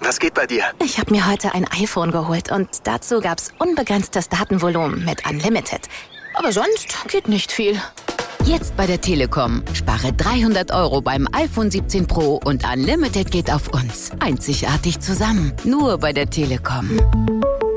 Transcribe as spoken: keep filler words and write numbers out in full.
Was geht bei dir? Ich habe mir heute ein iPhone geholt und dazu gab's unbegrenztes Datenvolumen mit Unlimited. Aber sonst geht nicht viel. Jetzt bei der Telekom. Spare dreihundert Euro beim iPhone siebzehn Pro und Unlimited geht auf uns. Einzigartig zusammen. Nur bei der Telekom.